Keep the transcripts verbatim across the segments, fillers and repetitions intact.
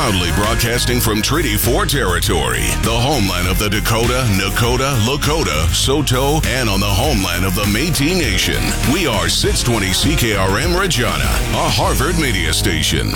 Proudly broadcasting from Treaty four territory, the homeland of the Dakota, Nakota, Lakota, Saulteaux, and on the homeland of the Métis Nation. We are six twenty C K R M Regina, a Harvard media station.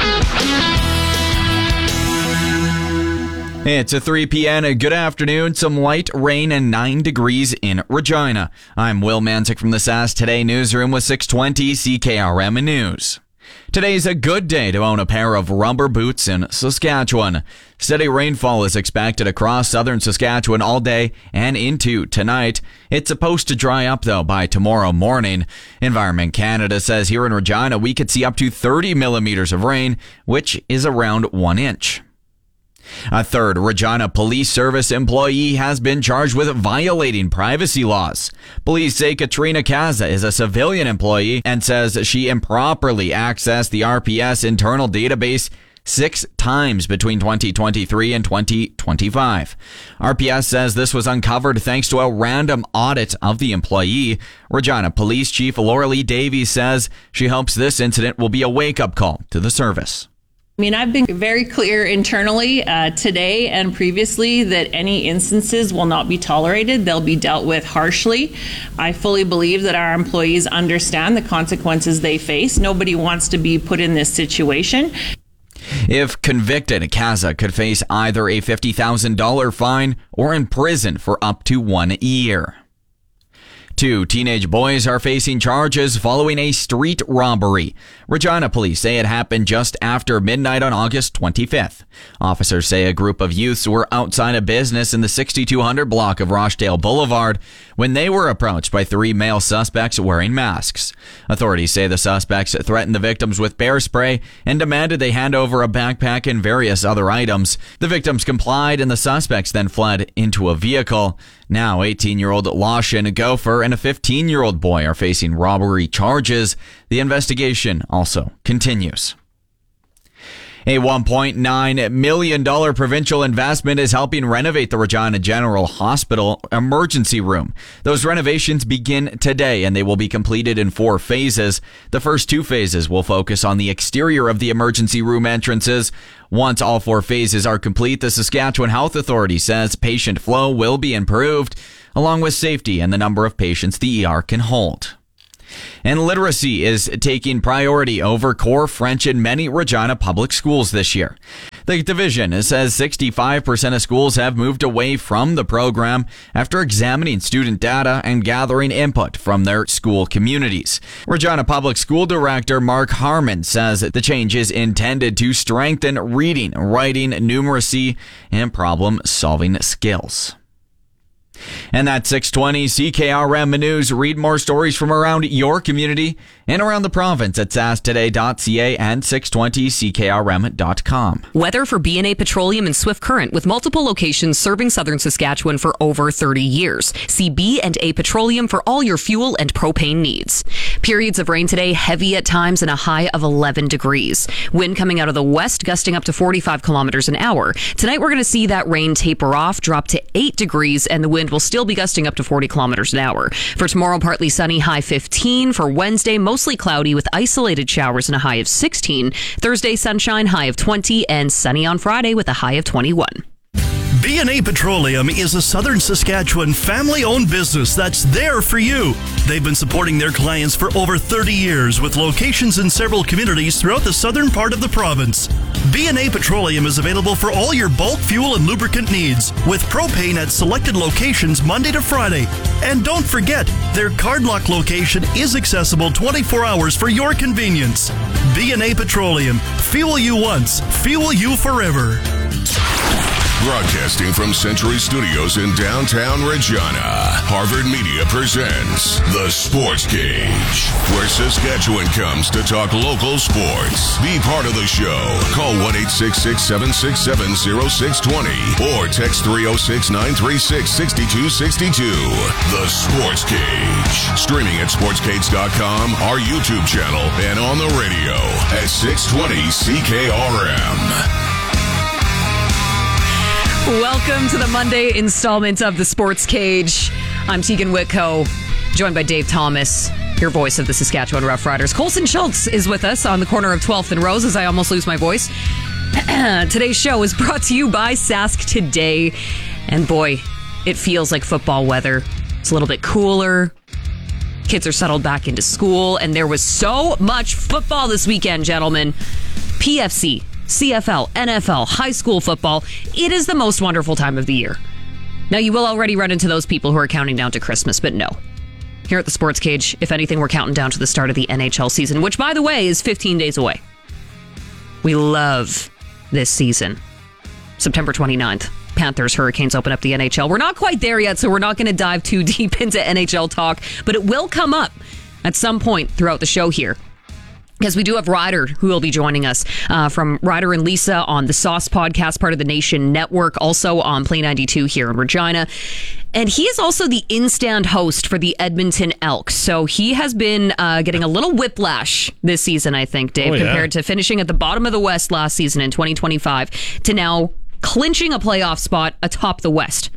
It's a three p.m. Good afternoon. Some light rain and nine degrees in Regina. I'm Will Manzik from the S A S Today newsroom with six twenty C K R M News. Today's a good day to own a pair of rubber boots in Saskatchewan. Steady rainfall is expected across southern Saskatchewan all day and into tonight. It's supposed to dry up, though, by tomorrow morning. Environment Canada says here in Regina we could see up to thirty millimeters of rain, which is around one inch. A third Regina Police Service employee has been charged with violating privacy laws. Police say Katrina Kaza is a civilian employee and says she improperly accessed the R P S internal database six times between twenty twenty-three and twenty twenty-five. R P S says this was uncovered thanks to a random audit of the employee. Regina Police Chief Laura Lee Davies says she hopes this incident will be a wake-up call to the service. I mean, I've been very clear internally uh, today and previously that any instances will not be tolerated. They'll be dealt with harshly. I fully believe that our employees understand the consequences they face. Nobody wants to be put in this situation. If convicted, Kaza could face either a fifty thousand dollars fine or in prison for up to one year. Two teenage boys are facing charges following a street robbery. Regina police say it happened just after midnight on August twenty-fifth. Officers say a group of youths were outside a business in the sixty-two hundred block of Rochdale Boulevard when they were approached by three male suspects wearing masks. Authorities say the suspects threatened the victims with bear spray and demanded they hand over a backpack and various other items. The victims complied and the suspects then fled into a vehicle. Now, eighteen-year-old Lashin Gopher and a fifteen-year-old boy are facing robbery charges. The investigation also continues. A one point nine million dollars provincial investment is helping renovate the Regina General Hospital emergency room. Those renovations begin today and they will be completed in four phases. The first two phases will focus on the exterior of the emergency room entrances. Once all four phases are complete, the Saskatchewan Health Authority says patient flow will be improved, along with safety and the number of patients the E R can hold. And literacy is taking priority over core French in many Regina public schools this year. The division says sixty-five percent of schools have moved away from the program after examining student data and gathering input from their school communities. Regina Public School Director Mark Harmon says that the change is intended to strengthen reading, writing, numeracy, and problem-solving skills. And that's six twenty C K R M News. Read more stories from around your community and around the province at S A S today dot C A and six twenty C K R M dot com. Weather for B and A Petroleum and Swift Current with multiple locations serving southern Saskatchewan for over thirty years. See B and A Petroleum for all your fuel and propane needs. Periods of rain today, heavy at times and a high of eleven degrees. Wind coming out of the west, gusting up to forty-five kilometers an hour. Tonight we're going to see that rain taper off, drop to eight degrees, and the wind will still be gusting up to forty kilometers an hour. For tomorrow, partly sunny, high fifteen. For Wednesday, mostly cloudy with isolated showers and a high of sixteen. Thursday, sunshine, high of twenty, and sunny on Friday with a high of twenty-one. B and A Petroleum is a Southern Saskatchewan family-owned business that's there for you. They've been supporting their clients for over thirty years with locations in several communities throughout the southern part of the province. B and A Petroleum is available for all your bulk fuel and lubricant needs with propane at selected locations Monday to Friday. And don't forget, their Cardlock location is accessible twenty-four hours for your convenience. B and A Petroleum. Fuel you once, fuel you forever. Broadcasting from Century Studios in downtown Regina, Harvard Media presents The Sports Cage, where Saskatchewan comes to talk local sports. Be part of the show. Call one eight six six, seven six seven, zero six two zero or text three oh six, nine three six, six two six two. The Sports Cage. Streaming at sports cage dot com, our YouTube channel, and on the radio at six twenty C K R M. Welcome to the Monday installment of The Sports Cage. I'm Tegan Whitco, joined by Dave Thomas, your voice of the Saskatchewan Roughriders. Colson Schultz is with us on the corner of twelfth and Rose as I almost lose my voice. Today's show is brought to you by Sask Today. And boy, it feels like football weather. It's a little bit cooler. Kids are settled back into school. And there was so much football this weekend, gentlemen. P F C, C F L, N F L, high school football. It is the most wonderful time of the year. Now, you will already run into those people who are counting down to Christmas, but no. Here at the Sports Cage, if anything, we're counting down to the start of the N H L season, which, by the way, is fifteen days away. We love this season. September twenty-ninth, Panthers, Hurricanes open up the N H L. We're not quite there yet, so we're not going to dive too deep into N H L talk, but it will come up at some point throughout the show here. Because we do have Ryder, who will be joining us uh, from Ryder and Lisa on the Sauce Podcast, part of the Nation Network, also on Play ninety-two here in Regina. And he is also the in-stand host for the Edmonton Elks. So he has been uh, getting a little whiplash this season, I think, Dave, oh, yeah. compared to finishing at the bottom of the West last season in twenty twenty-five to now clinching a playoff spot atop the West.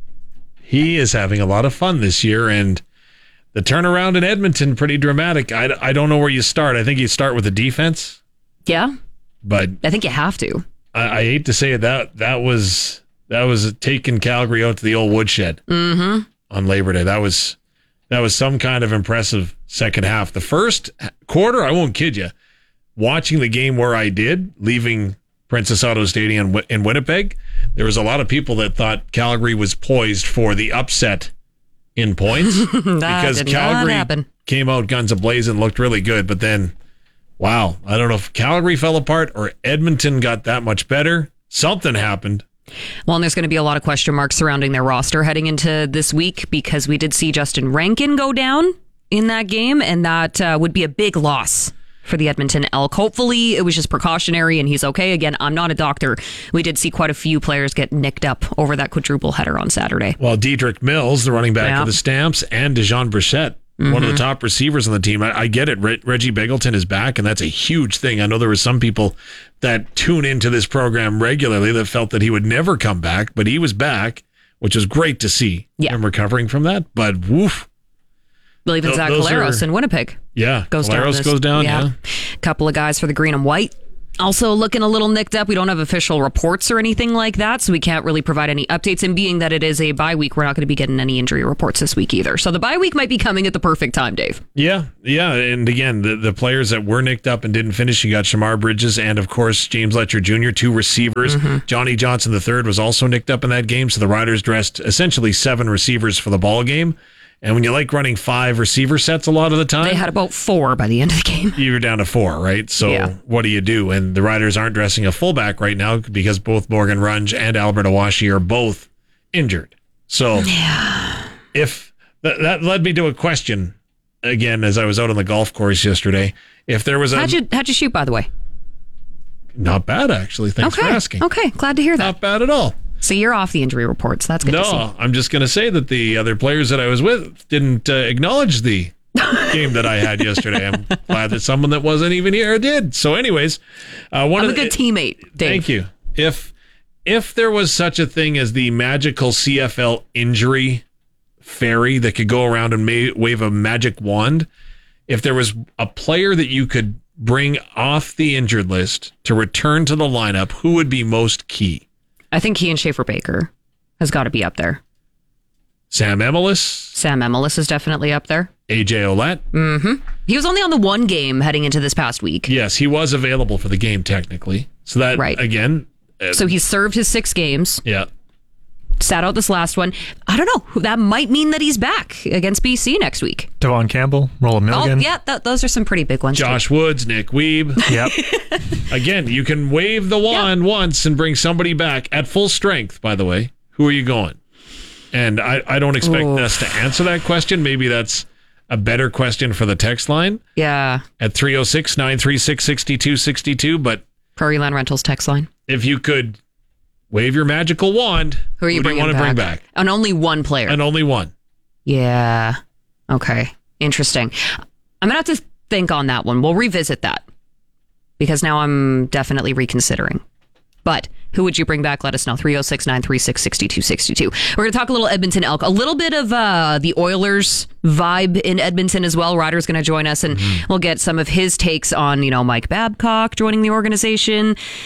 He is having a lot of fun this year, and the turnaround in Edmonton, pretty dramatic. I, I don't know where you start. I think you start with the defense. Yeah. But I think you have to. I, I hate to say it, that that was that was taking Calgary out to the old woodshed mm-hmm. on Labor Day. That was that was some kind of impressive second half. The first quarter, I won't kid you, watching the game where I did, leaving Princess Auto Stadium in Winnipeg, there was a lot of people that thought Calgary was poised for the upset in points because Calgary came out guns a-blazing, looked really good, but then, wow, I don't know if Calgary fell apart or Edmonton got that much better. Something happened. Well, and there's going to be a lot of question marks surrounding their roster heading into this week because we did see Justin Rankin go down in that game, and that uh, would be a big loss for the Edmonton Elk. Hopefully, it was just precautionary and he's okay. Again, I'm not a doctor. We did see quite a few players get nicked up over that quadruple header on Saturday. Well, Diedrich Mills, the running back yeah. for the Stamps, and Dejon Brissett, mm-hmm. one of the top receivers on the team. I, I get it. Re- Reggie Begelton is back, and that's a huge thing. I know there were some people that tune into this program regularly that felt that he would never come back, but he was back, which was great to see yeah. him recovering from that. But woof. Well, even Th- Zach Collaros in Winnipeg. Yeah, goes Collaros down this, goes down, yeah. yeah. A couple of guys for the green and white also looking a little nicked up. We don't have official reports or anything like that, so we can't really provide any updates. And being that it is a bye week, we're not going to be getting any injury reports this week either. So the bye week might be coming at the perfect time, Dave. Yeah, yeah. And again, the, the players that were nicked up and didn't finish, you got Shamar Bridges and, of course, James Letcher Junior, two receivers. Mm-hmm. Johnny Johnson the third was also nicked up in that game. So the Riders dressed essentially seven receivers for the ball game. And when you like running five receiver sets a lot of the time, they had about four by the end of the game. You're down to four, right? So yeah. What do you do? And the Riders aren't dressing a fullback right now because both Morgan Runge and Albert Awashi are both injured. So yeah. if th- that led me to a question again as I was out on the golf course yesterday. If there was a how'd you how'd you shoot, by the way? Not bad, actually. Thanks okay. for asking. Okay, glad to hear that. Not bad at all. So you're off the injury reports. That's good no, to see. No, I'm just going to say that the other players that I was with didn't uh, acknowledge the game that I had yesterday. I'm glad that someone that wasn't even here did. So anyways, uh, one I'm of a good the, teammate, Dave. Thank you. If if there was such a thing as the magical C F L injury fairy that could go around and ma- wave a magic wand, if there was a player that you could bring off the injured list to return to the lineup, who would be most key? I think he and Schaefer Baker has got to be up there. Sam Emelis. Sam Emelis is definitely up there. A J Ouellette. Mm-hmm. He was only on the one game heading into this past week. Yes, he was available for the game technically. So that, right. again. Uh, so he served his six games. Yeah. Sat out this last one. I don't know. That might mean that he's back against B C next week. Devon Campbell, Roland Milligan. Oh, yeah, th- those are some pretty big ones. Josh too. Woods, Nick Weeb. Yep. Again, you can wave the wand yep. once and bring somebody back at full strength, by the way. Who are you going? And I, I don't expect Ooh. us to answer that question. Maybe that's a better question for the text line. Yeah. At three oh six, nine three six, six two six two. But Prairie Land Rentals text line. If you could wave your magical wand, who are you who do you want to bring back? And only one player. And only one. Yeah. Okay. Interesting. I'm going to have to think on that one. We'll revisit that because now I'm definitely reconsidering. But who would you bring back? Let us know. three oh six, nine three six, six two six two. We're going to talk a little Edmonton Elk, a little bit of uh, the Oilers vibe in Edmonton as well. Ryder's going to join us and mm-hmm. we'll get some of his takes on, you know, Mike Babcock joining the organization.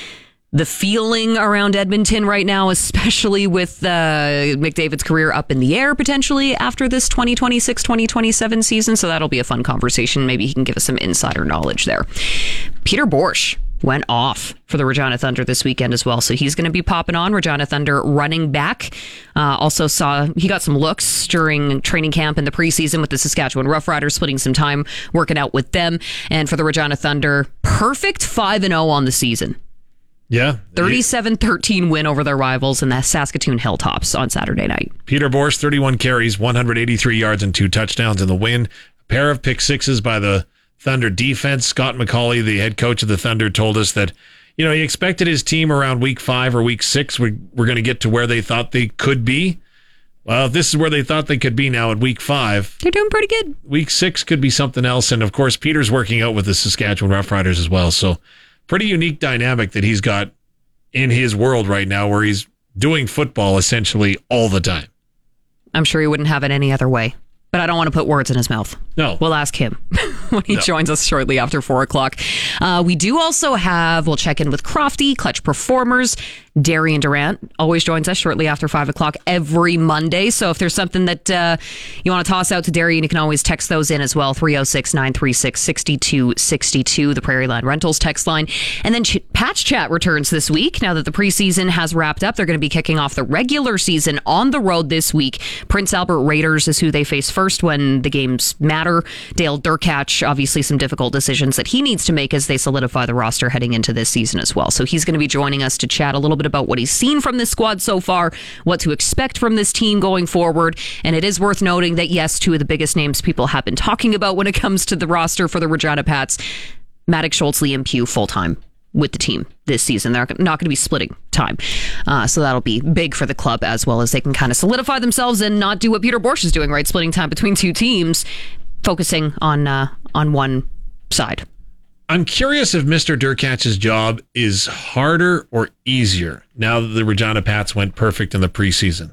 the feeling around Edmonton right now, especially with uh, McDavid's career up in the air potentially after this twenty twenty-six twenty twenty-seven season. So that'll be a fun conversation. Maybe he can give us some insider knowledge there. Peter Borscht went off for the Regina Thunder this weekend as well. So he's going to be popping on. Regina Thunder running back. Uh, also saw he got some looks during training camp in the preseason with the Saskatchewan Roughriders, splitting some time working out with them. And for the Regina Thunder, perfect five and oh on the season. Yeah. thirty-seven thirteen win over their rivals in the Saskatoon Hilltops on Saturday night. Peter Borscht, thirty-one carries, one hundred eighty-three yards, and two touchdowns in the win. A pair of pick sixes by the Thunder defense. Scott McCauley, the head coach of the Thunder, told us that, you know, he expected his team around week five or week six we were going to get to where they thought they could be. Well, if this is where they thought they could be now at week five, they're doing pretty good. Week six could be something else. And of course, Peter's working out with the Saskatchewan Roughriders as well. So pretty unique dynamic that he's got in his world right now, where he's doing football essentially all the time. I'm sure he wouldn't have it any other way. But I don't want to put words in his mouth. No. We'll ask him when he no. joins us shortly after four o'clock. Uh, we do also have, we'll check in with Crofty, Clutch Performers. Darian Durant always joins us shortly after five o'clock every Monday. So if there's something that uh, you want to toss out to Darian, you can always text those in as well. three oh six, nine three six, six two six two, the Prairie Land Rentals text line. And then Ch- Patch Chat returns this week. Now that the preseason has wrapped up, they're going to be kicking off the regular season on the road this week. Prince Albert Raiders is who they face first when the games matter. Dale Durkach, obviously some difficult decisions that he needs to make as they solidify the roster heading into this season as well. So he's going to be joining us to chat a little bit about what he's seen from this squad so far, what to expect from this team going forward. And it is worth noting that, yes, two of the biggest names people have been talking about when it comes to the roster for the Regina Pats, Maddox Schultz, Liam Pugh, full-time with the team this season. They're not going to be splitting time. Uh, so that'll be big for the club, as well as they can kind of solidify themselves and not do what Peter Borscht is doing, right? Splitting time between two teams, focusing on uh, on one side. I'm curious if Mister Durkach's job is harder or easier now that the Regina Pats went perfect in the preseason.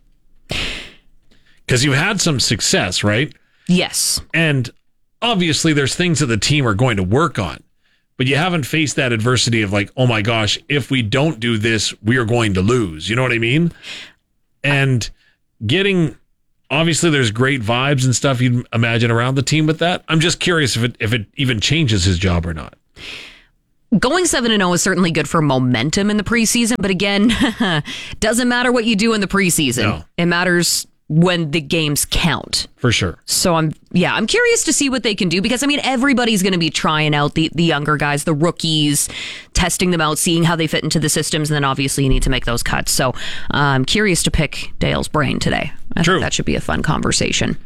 Because you've had some success, right? Yes. And obviously there's things that the team are going to work on, but you haven't faced that adversity of like, oh my gosh, if we don't do this, we are going to lose. You know what I mean? And getting... Obviously, there's great vibes and stuff you'd imagine around the team with that. I'm just curious if it if it even changes his job or not. Going seven and oh is certainly good for momentum in the preseason, but again, doesn't matter what you do in the preseason. No. It matters when the games count. For sure. So I'm yeah, I'm curious to see what they can do, because I mean everybody's going to be trying out the the younger guys, the rookies, testing them out, seeing how they fit into the systems, and then obviously you need to make those cuts. So uh, I'm curious to pick Dale's brain today. I True. think that should be a fun conversation.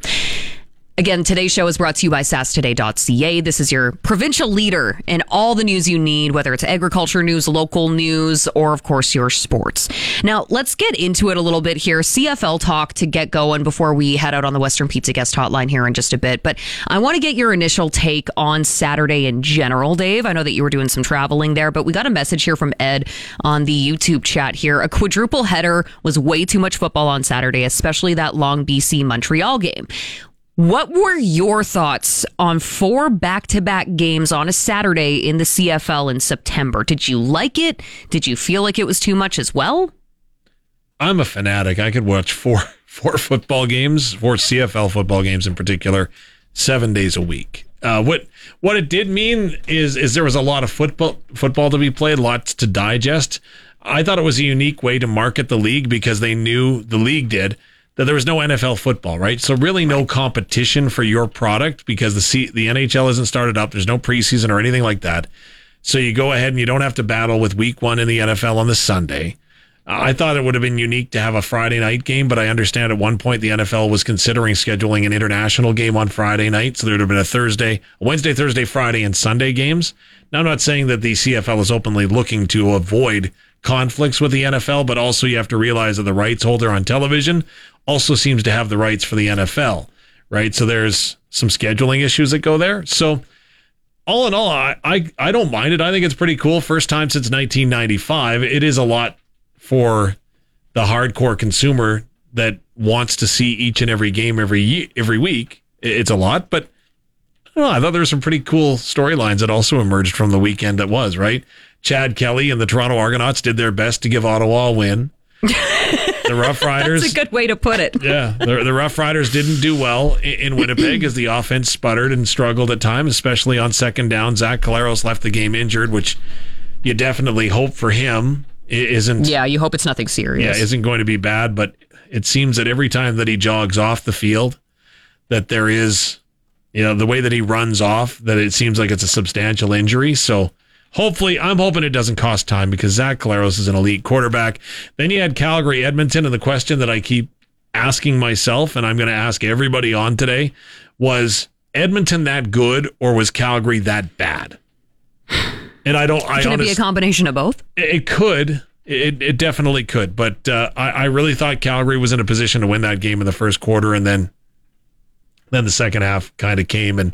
Again, today's show is brought to you by sask today dot c a. This is your provincial leader in all the news you need, whether it's agriculture news, local news, or, of course, your sports. Now, let's get into it a little bit here. C F L talk to get going before we head out on the Western Pizza guest hotline here in just a bit. But I want to get your initial take on Saturday in general, Dave. I know that you were doing some traveling there, but we got a message here from Ed on the YouTube chat here. A quadruple header was way too much football on Saturday, especially that long B C Montreal game. What were your thoughts on four back-to-back games on a Saturday in the C F L in September? Did you like it? Did you feel like it was too much as well? I'm a fanatic. I could watch four four football games, four C F L football games in particular, seven days a week. Uh, what what it did mean is is there was a lot of football football to be played, lots to digest. I thought it was a unique way to market the league because they knew, the league did, that there was no N F L football, right? So really no competition for your product because the C, the N H L isn't started up. There's no preseason or anything like that. So you go ahead and you don't have to battle with week one in the N F L on the Sunday. Uh, I thought it would have been unique to have a Friday night game, but I understand at one point the N F L was considering scheduling an international game on Friday night. So there would have been a Thursday, a Wednesday, Thursday, Friday, and Sunday games. Now, I'm not saying that the C F L is openly looking to avoid conflicts with the N F L, but also you have to realize that the rights holder on television also seems to have the rights for the N F L, right? So there's some scheduling issues that go there. So all in all, I, I, I don't mind it. I think it's pretty cool. First time since nineteen ninety-five. It is a lot for the hardcore consumer that wants to see each and every game every every week. It's a lot, but I don't know, I thought there were some pretty cool storylines that also emerged from the weekend that was, right? Chad Kelly and the Toronto Argonauts did their best to give Ottawa a win. The Rough Riders. That's a good way to put it. Yeah, the, the Rough Riders didn't do well in, in Winnipeg as the offense sputtered and struggled at times, especially on second down. Zach Collaros left the game injured, which you definitely hope for him isn't. Yeah, you hope it's nothing serious. Yeah, isn't going to be bad, but it seems that every time that he jogs off the field, that there is, you know, the way that he runs off, that it seems like it's a substantial injury. So hopefully, I'm hoping it doesn't cost time because Zach Collaros is an elite quarterback. Then you had Calgary, Edmonton, and the question that I keep asking myself, and I'm going to ask everybody on today, was Edmonton that good or was Calgary that bad? And I don't. I Can honest, it be a combination of both? It could. It it definitely could. But uh, I, I really thought Calgary was in a position to win that game in the first quarter, and then then the second half kind of came and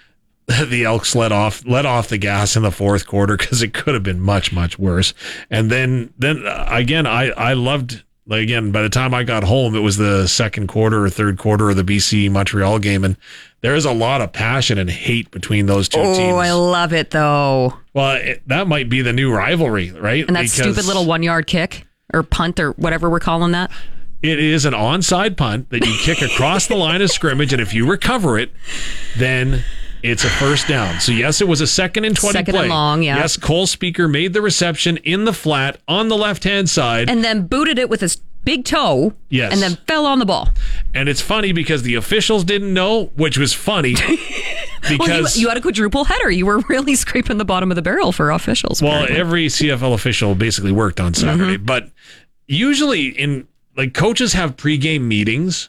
the Elks let off let off the gas in the fourth quarter because it could have been much, much worse. And then then uh, again, I, I loved, like, again, by the time I got home, it was the second quarter or third quarter of the B C Montreal game, and there is a lot of passion and hate between those two oh, teams. Oh, I love it, though. Well, it, that might be the new rivalry, right? And that Because stupid little one-yard kick or punt or whatever we're calling that. it is an onside punt that you kick across the line of scrimmage, and if you recover it, then it's a first down. So, yes, it was a second and twenty Second play. and long, yeah. Yes, Cole Speaker made the reception in the flat on the left-hand side. And then booted it with his big toe. Yes. And then fell on the ball. And it's funny because the officials didn't know, which was funny. Because well, you, you had a quadruple header. You were really scraping the bottom of the barrel for officials. Well, apparently. every C F L official basically worked on Saturday. Mm-hmm. But usually, in like coaches have pregame meetings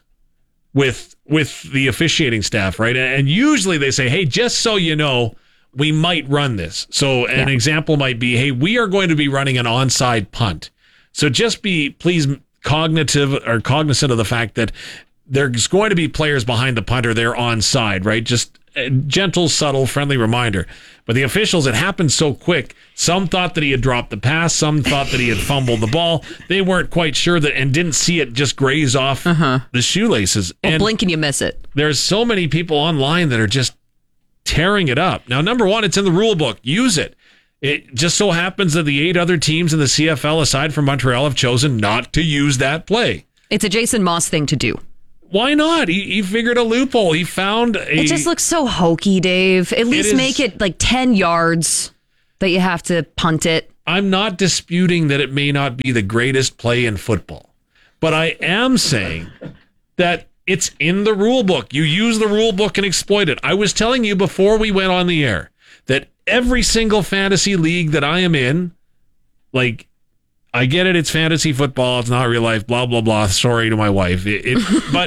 with with the officiating staff, right? And usually they say, hey, just so you know, we might run this. So an yeah. example might be, hey, we are going to be running an onside punt. So just be, please, cognitive or cognizant of the fact that there's going to be players behind the punter. They're onside, right? Just a gentle, subtle, friendly reminder. But the officials, it happened so quick. Some thought that he had dropped the pass. Some thought that he had fumbled the ball. They weren't quite sure that and didn't see it just graze off uh-huh. the shoelaces. Well, and blink and you miss it. There's so many people online that are just tearing it up. Now, number one, it's in the rule book. Use it. It just so happens that the eight other teams in the C F L, aside from Montreal, have chosen not to use that play. It's a Jason Moss thing to do. Why not? He, he figured a loophole. He found a... It just looks so hokey, Dave. At least it is, make it like ten yards that you have to punt it. I'm not disputing that it may not be the greatest play in football, but I am saying that it's in the rule book. You use the rule book and exploit it. I was telling you before we went on the air that every single fantasy league that I am in, like... I get it. It's fantasy football. It's not real life. Blah, blah, blah. Sorry to my wife. It, it, but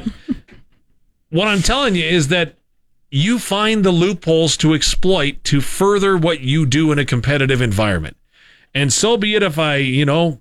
what I'm telling you is that you find the loopholes to exploit to further what you do in a competitive environment. And so be it if I, you know,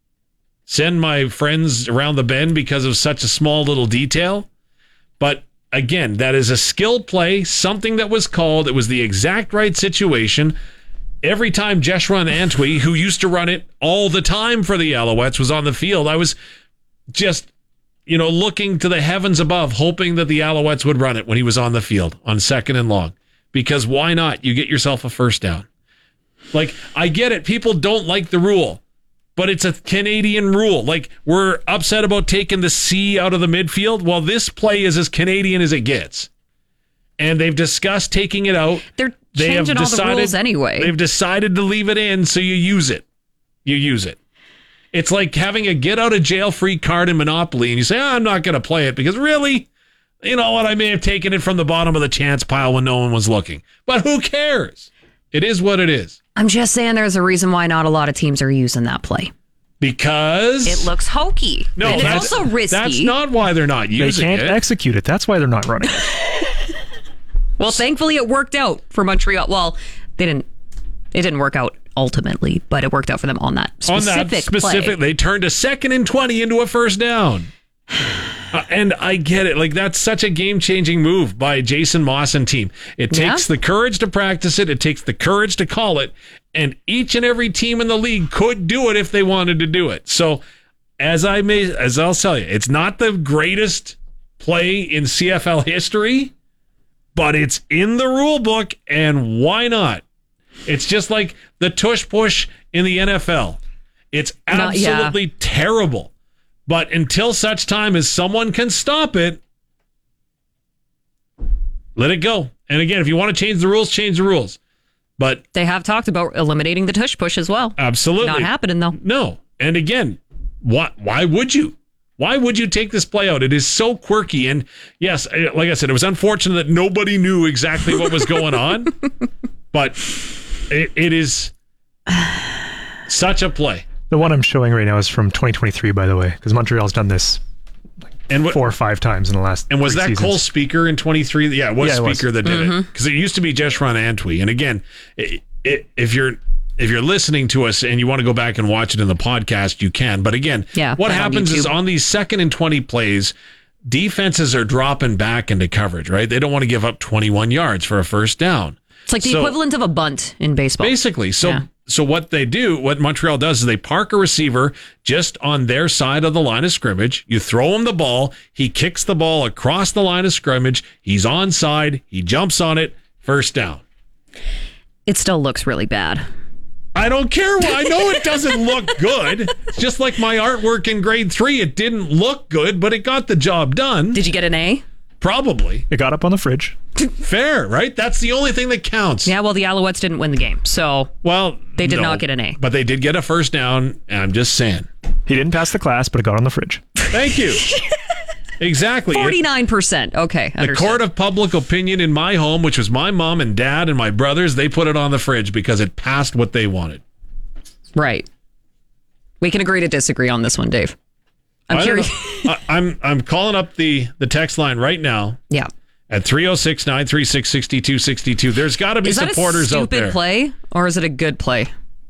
send my friends around the bend because of such a small little detail. But again, that is a skill play, something that was called. It was the exact right situation. Every time Jeshurun Antwi, who used to run it all the time for the Alouettes, was on the field, I was just, you know, looking to the heavens above, hoping that the Alouettes would run it when he was on the field on second and long. Because why not? You get yourself a first down. Like, I get it. People don't like the rule, but it's a Canadian rule. Like, we're upset about taking the C out of the midfield. Well, this play is as Canadian as it gets. And they've discussed taking it out. They're They have changing all decided, the rules anyway. They've decided to leave it in, so you use it. You use it. It's like having a get-out-of-jail-free card in Monopoly, and you say, oh, I'm not going to play it, because really, you know what, I may have taken it from the bottom of the chance pile when no one was looking. But who cares? It is what it is. I'm just saying there's a reason why not a lot of teams are using that play. Because... It looks hokey. No, and that's, it's also risky. That's not why they're not using it. They can't it. execute it. That's why they're not running it. Well, thankfully it worked out for Montreal. Well, they didn't. It didn't work out ultimately, but it worked out for them on that specific on that specific, play. They turned a second and twenty into a first down. uh, and I get it. Like, that's such a game-changing move by Jason Moss and team. It takes Yeah. the courage to practice it. It takes the courage to call it. And each and every team in the league could do it if they wanted to do it. So, as I may, as I'll tell you, it's not the greatest play in C F L history, but it's in the rule book, and why not? It's just like the tush push in the N F L. It's Not- yeah. absolutely terrible. But until such time as someone can stop it, let it go. And again, if you want to change the rules, change the rules. But They have talked about eliminating the tush push as well. absolutely Not happening, though. No. And again, why why would you? Why would you take this play out? It is so quirky. And yes, like I said, it was unfortunate that nobody knew exactly what was going on. But it, it is such a play. The one I'm showing right now is from twenty twenty-three, by the way, because Montreal's done this And what, four or five times in the last And was three that seasons. Cole Speaker in twenty-three? Yeah, it was Yeah, it was. Speaker that did it. Because it used to be Jeshron Antwi. And again, it, it, if you're if you're listening to us and you want to go back and watch it in the podcast, you can. But again, Yeah, what right on happens is YouTube. on these second and twenty plays, defenses are dropping back into coverage, right? They don't want to give up twenty-one yards for a first down. It's like the So- equivalent of a bunt in baseball. Basically. So Yeah. so what they do, what Montreal does is they park a receiver just on their side of the line of scrimmage. You throw him the ball. He kicks the ball across the line of scrimmage. He's onside. He jumps on it. First down. It still looks really bad. I don't care. I know it doesn't look good. It's just like my artwork in grade three. It didn't look good, but it got the job done. Did you get an A? Probably. It got up on the fridge. Fair, right? That's the only thing that counts. Yeah, well, the Alouettes didn't win the game, so Well, They did no, not get an A. But they did get a first down, and I'm just saying. He didn't pass the class, but it got on the fridge. Thank you. Exactly. It- forty-nine percent. Okay, The understood. court of public opinion in my home, which was my mom and dad and my brothers, they put it on the fridge because it passed what they wanted. Right. We can agree to disagree on this one, Dave. I'm I don't curious. know. I, I'm I'm calling up the the text line right now Yeah. at three oh six, nine three six, six two six two. There's got to be Is that a supporters out stupid there. play or is it a good play?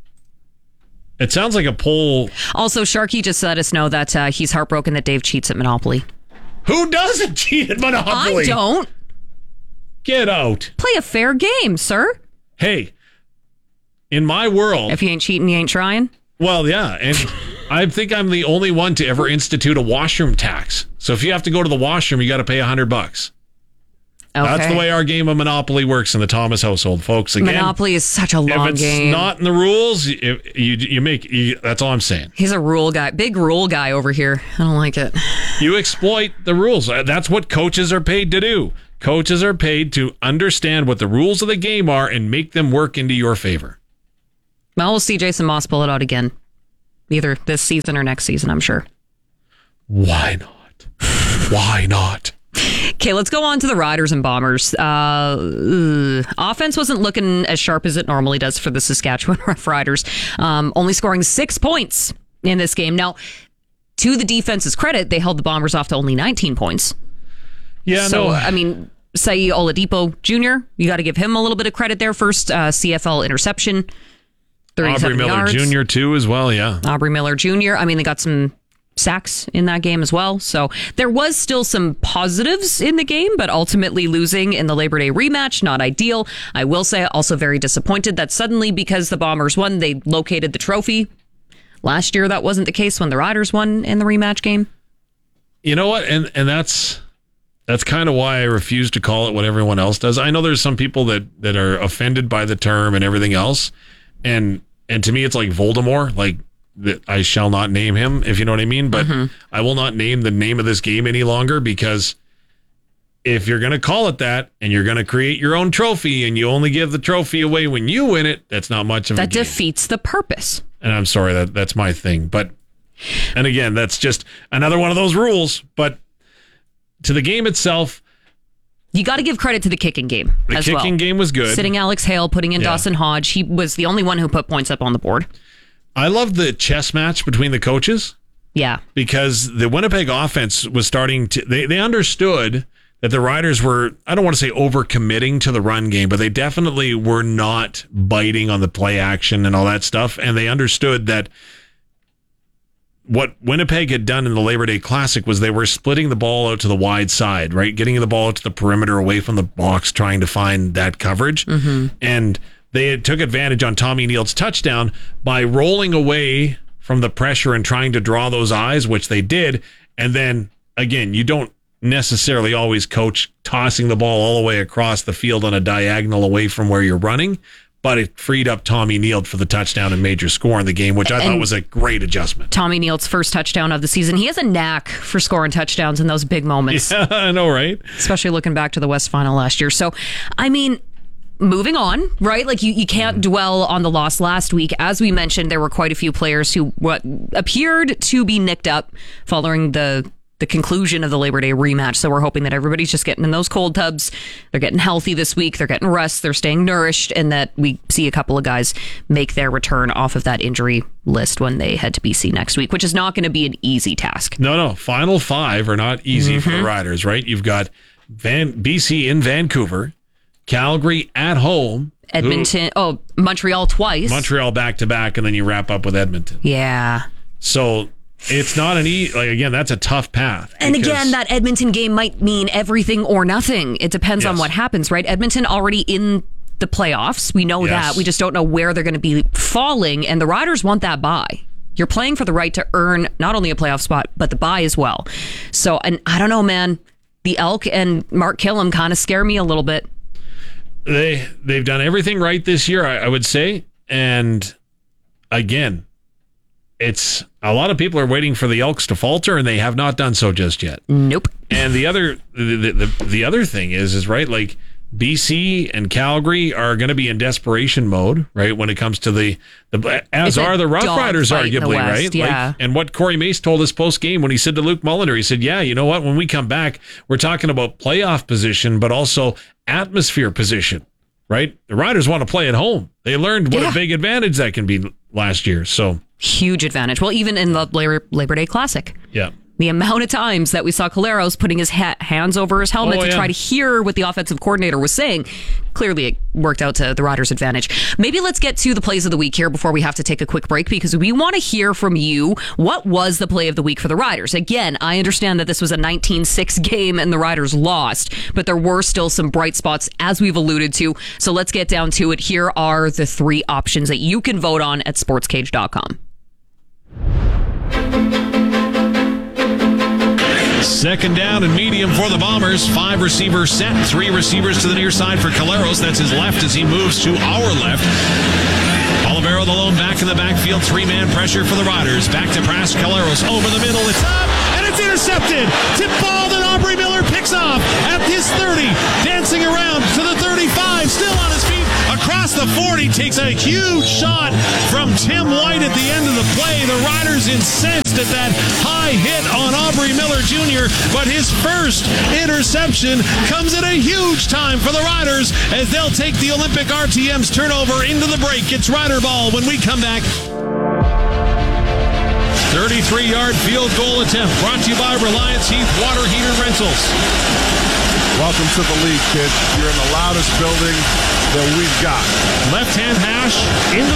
It sounds like a poll. Also, Sharky just let us know that uh, he's heartbroken that Dave cheats at Monopoly. Who doesn't cheat at Monopoly? I don't. Get out. Play a fair game, sir. Hey, in my world, If you ain't cheating, you ain't trying. well, yeah, and I think I'm the only one to ever institute a washroom tax. So if you have to go to the washroom, you got to pay a hundred bucks. Okay. That's the way our game of Monopoly works in the Thomas household, folks. Again, Monopoly is such a if long it's game. not in the rules, you you, you make. You, that's all I'm saying. He's a rule guy. Big rule guy over here. I don't like it. You exploit the rules. Uh, That's what coaches are paid to do. Coaches are paid to understand what the rules of the game are and make them work into your favor. Well, we'll see Jason Moss pull it out again. Either this season or next season, I'm sure. Why not? Why not? Okay, let's go on to the Riders and Bombers. Uh, ugh. Offense wasn't looking as sharp as it normally does for the Saskatchewan Roughriders, um, only scoring six points in this game. Now, to the defense's credit, they held the Bombers off to only nineteen points. Yeah, so, no. I mean, Sai Oladipo Junior, you got to give him a little bit of credit there. First uh, C F L interception, thirty-seven Aubrey Miller yards. Junior too, as well. Yeah. Aubrey Miller Junior I mean, they got some sacks in that game as well. So there was still some positives in the game, but ultimately losing in the Labor Day rematch, not ideal. I will say also very disappointed that suddenly because the Bombers won, they located the trophy. Last year, that wasn't the case when the Riders won in the rematch game. You know what? And and that's that's kind of why I refuse to call it what everyone else does. I know there's some people that that are offended by the term and everything else. And and to me it's like Voldemort, like that I shall not name him, if you know what I mean, but Mm-hmm. I will not name the name of this game any longer, because if you're going to call it that and you're going to create your own trophy and you only give the trophy away when you win it, that's not much of a That game. defeats the purpose. And I'm sorry, that that's my thing. But, and again, that's just another one of those rules. But to the game itself, You got to give credit to the kicking game the as kicking well. game was good. Sitting Alex Hale, putting in Yeah. Dawson Hodge. He was the only one who put points up on the board. I love the chess match between the coaches, Yeah. because the Winnipeg offense was starting to, they, they understood that the Riders were, I don't want to say overcommitting to the run game, but they definitely were not biting on the play action and all that stuff. And they understood that what Winnipeg had done in the Labor Day Classic was they were splitting the ball out to the wide side, right? Getting the ball out to the perimeter away from the box, trying to find that coverage. Mm-hmm. And they had took advantage on Tommy Neal's touchdown by rolling away from the pressure and trying to draw those eyes, which they did. And then, again, you don't necessarily always coach tossing the ball all the way across the field on a diagonal away from where you're running, but it freed up Tommy Neal for the touchdown and major score in the game, which I and thought was a great adjustment. Tommy Neal's first touchdown of the season. He has a knack for scoring touchdowns in those big moments. Yeah, I know, right? Especially looking back to the West Final last year. So, I mean, moving on, right? Like, you, you can't dwell on the loss last week. As we mentioned, there were quite a few players who what appeared to be nicked up following the the conclusion of the Labor Day rematch. So we're hoping that everybody's just getting in those cold tubs. They're getting healthy this week. They're getting rest. They're staying nourished, and that we see a couple of guys make their return off of that injury list when they head to B C next week, which is not going to be an easy task. No, no. Final five are not easy mm-hmm. for the Riders, right? You've got Van B C in Vancouver, Calgary at home, Edmonton, who, oh, Montreal twice. Montreal back to back, and then you wrap up with Edmonton. Yeah. So it's not an easy, like, again, that's a tough path. And again, that Edmonton game might mean everything or nothing. It depends yes. on what happens, right? Edmonton already in the playoffs. We know yes. that. We just don't know where they're going to be falling, and the Riders want that bye. You're playing for the right to earn not only a playoff spot, but the bye as well. So, and I don't know, man. The Elk and Mark Killam kind of scare me a little bit. They, they've done everything right this year, I, I would say. And again, it's a lot of people are waiting for the Elks to falter, and they have not done so just yet. Nope. And the other the the, the other thing is is right, like B C and Calgary are going to be in desperation mode, right? When it comes to the, the as are the Rough Riders, arguably, West, right? Yeah. Like, and what Corey Mace told us post game when he said to Luke Mulliner, he said, "Yeah, you know what? When we come back, we're talking about playoff position, but also atmosphere position." Right? The Riders want to play at home. They learned what yeah. a big advantage that can be last year. So huge advantage. Well, even in the Labor, Labor Day Classic. Yeah. The amount of times that we saw Collaros putting his ha- hands over his helmet oh, to yeah. try to hear what the offensive coordinator was saying. Clearly, it worked out to the Riders' advantage. Maybe let's get to the plays of the week here before we have to take a quick break, because we want to hear from you. What was the play of the week for the Riders? Again, I understand that this was a nineteen six game and the Riders lost, but there were still some bright spots, as we've alluded to. So let's get down to it. Here are the three options that you can vote on at sports cage dot com. Second down and medium for the Bombers. Five receivers set. Three receivers to the near side for Collaros. That's his left as he moves to our left. Olivero, the lone back in the backfield. Three-man pressure for the Riders. Back to pass. Collaros over the middle. It's up, and it's intercepted. Tip ball that Aubrey Miller picks off at his thirty. Dancing around to the thirty-five. Still on his feet. Across the forty. Takes a huge shot from Tim White at the end of the play. The Riders incensed at that high hit on Aubrey Miller Junior But his first interception comes at a huge time for the Riders as they'll take the Olympic R T M's turnover into the break. It's Rider ball when we come back. thirty-three-yard field goal attempt brought to you by Reliance Heath Water Heater Rentals. Welcome to the league, kid. You're in the loudest building that we've got. Left-hand hash in the